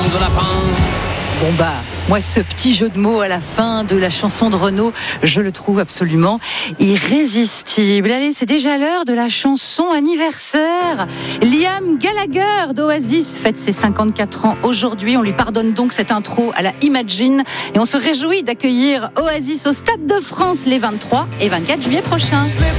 de lapin. Bon moi ce petit jeu de mots à la fin de la chanson de Renaud, je le trouve absolument irrésistible. Allez, c'est déjà l'heure de la chanson anniversaire. Liam Gallagher d'Oasis fête ses 54 ans aujourd'hui. On lui pardonne donc cette intro à la Imagine et on se réjouit d'accueillir Oasis au Stade de France les 23 et 24 juillet prochains.